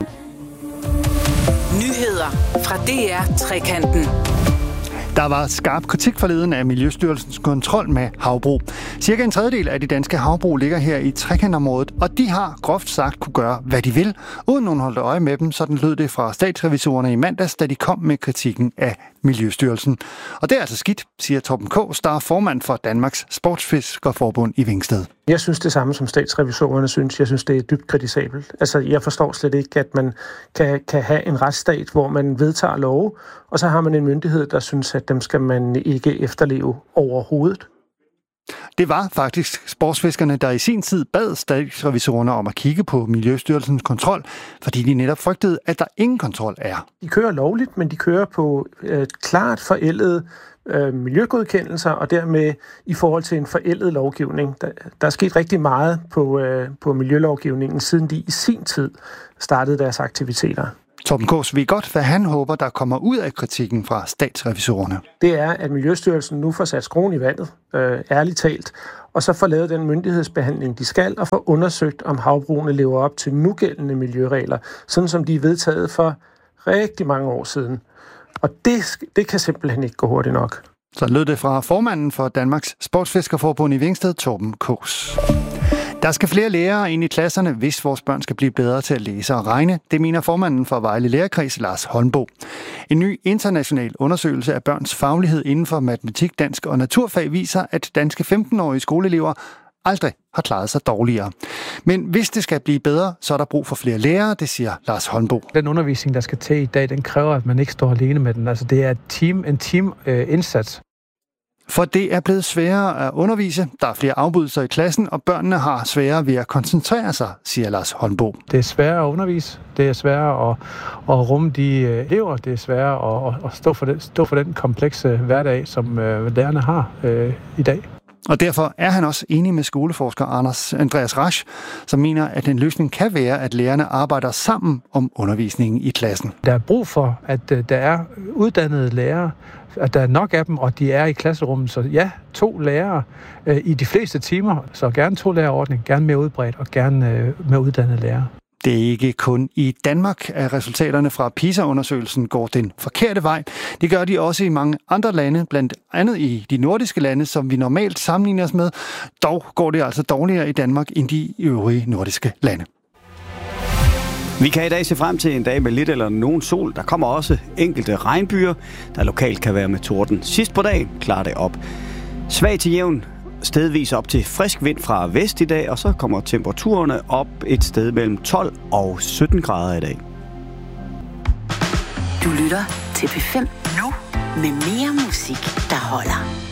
Nyheder fra DR Trekanten. Der var skarp kritik forleden af Miljøstyrelsens kontrol med havbrug. Cirka en tredjedel af de danske havbrug ligger her i trekantområdet, og de har groft sagt kunne gøre, hvad de vil, uden nogen holdt øje med dem. Sådan lød det fra statsrevisorerne i mandags, da de kom med kritikken af Miljøstyrelsen. Og det er altså skidt, siger Torben Kaas, der er formand for Danmarks Sportsfiskerforbund i Vingsted. Jeg synes det samme, som statsrevisorerne synes. Jeg synes, det er dybt kritisabelt. Altså, jeg forstår slet ikke, at man kan have en retsstat, hvor man vedtager love, og så har man en myndighed, der synes, at dem skal man ikke efterleve overhovedet. Det var faktisk sportsfiskerne, der i sin tid bad statsrevisorerne om at kigge på Miljøstyrelsens kontrol, fordi de netop frygtede, at der ingen kontrol er. De kører lovligt, men de kører på klart forældede miljøgodkendelser, og dermed i forhold til en forældet lovgivning. Der er sket rigtig meget på miljølovgivningen, siden de i sin tid startede deres aktiviteter. Torben Kaas ved godt, hvad han håber, der kommer ud af kritikken fra statsrevisorerne. Det er, at Miljøstyrelsen nu får sat skruen i vandet, ærligt talt, og så får lavet den myndighedsbehandling, de skal, og får undersøgt, om havbrugene lever op til nugældende miljøregler, sådan som de er vedtaget for rigtig mange år siden. Og det kan simpelthen ikke gå hurtigt nok. Så lød det fra formanden for Danmarks Sportsfiskerforbund i Vingsted, Torben Kaas. Der skal flere lærere ind i klasserne, hvis vores børn skal blive bedre til at læse og regne. Det mener formanden for Vejle Lærerkreds, Lars Holmbo. En ny international undersøgelse af børns faglighed inden for matematik, dansk og naturfag viser, at danske 15-årige skoleelever aldrig har klaret sig dårligere. Men hvis det skal blive bedre, så er der brug for flere lærere, det siger Lars Holmbo. Den undervisning, der skal til i dag, den kræver, at man ikke står alene med den. Altså det er en team-indsats. For det er blevet sværere at undervise, der er flere afbrydelser i klassen, og børnene har sværere ved at koncentrere sig, siger Lars Holmbo. Det er sværere at undervise, det er sværere at rumme de elever, det er sværere at stå for den komplekse hverdag, som lærerne har i dag. Og derfor er han også enig med skoleforsker Andreas Rasch, som mener, at en løsning kan være, at lærerne arbejder sammen om undervisningen i klassen. Der er brug for, at der er uddannede lærere, at der er nok af dem, og de er i klasserummet. Så ja, 2 lærere i de fleste timer, så gerne 2-lærerordning, gerne mere udbredt og gerne med uddannede lærere. Det er ikke kun i Danmark, at resultaterne fra PISA-undersøgelsen går den forkerte vej. Det gør de også i mange andre lande, blandt andet i de nordiske lande, som vi normalt sammenligner os med. Dog går det altså dårligere i Danmark end de øvrige nordiske lande. Vi kan i dag se frem til en dag med lidt eller nogen sol. Der kommer også enkelte regnbyer, der lokalt kan være med torden. Sidst på dagen klarer det op. Svag til jævn, stedvis op til frisk vind fra vest i dag, og så kommer temperaturerne op et sted mellem 12 og 17 grader i dag. Du lytter til P5 nu med mere musik, der holder.